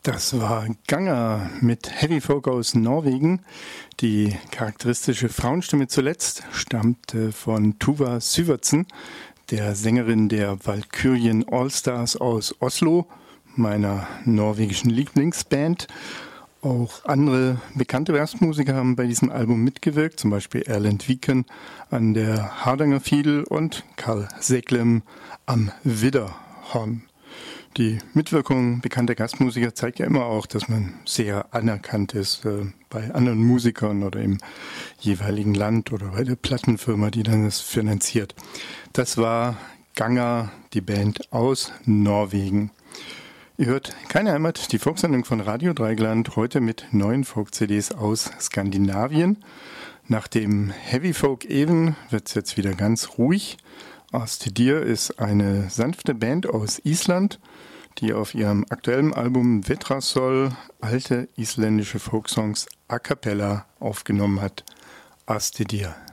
Das war Ganger mit Heavy Folk aus Norwegen. Die charakteristische Frauenstimme zuletzt stammte von Tuva Syvertsen, der Sängerin der Valkyrien Allstars aus Oslo, meiner norwegischen Lieblingsband. Auch andere bekannte Jazzmusiker haben bei diesem Album mitgewirkt, zum Beispiel Erlend Viken an der Hardanger Fiedel und Karl Seglem am Widderhorn. Die Mitwirkung bekannter Gastmusiker zeigt ja immer auch, dass man sehr anerkannt ist bei anderen Musikern oder im jeweiligen Land oder bei der Plattenfirma, die dann das finanziert. Das war Ganger, die Band aus Norwegen. Ihr hört Keine Heimat, die Folksendung von Radio Dreigland, heute mit neuen Folk-CDs aus Skandinavien. Nach dem Heavy Folk Even wird es jetzt wieder ganz ruhig. Astidir ist eine sanfte Band aus Island, die auf ihrem aktuellen Album Vetrasol alte isländische Folksongs a cappella aufgenommen hat. Astidir.